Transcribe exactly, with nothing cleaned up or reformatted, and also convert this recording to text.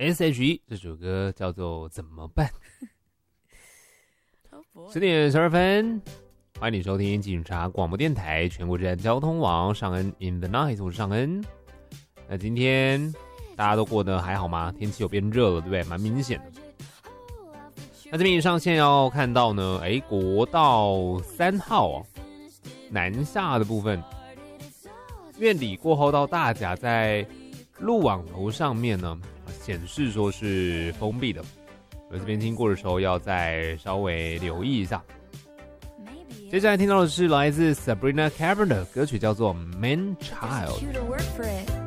S H E 这首歌叫做怎么办？十点十二分，欢迎你收听警察广播电台全国治安交通网上恩 In the Night， 我是上恩。那今天大家都过得还好吗？天气有变热了，对不对？蛮明显的。那这边一上线要看到呢，哎，国道三号哦，南下的部分，院里过后到大甲，在路网头上面呢，显示说是封闭的，而这边经过的时候要再稍微留意一下。接下来听到的是来自 Sabrina Carpenter 的歌曲，叫做《Man Child》。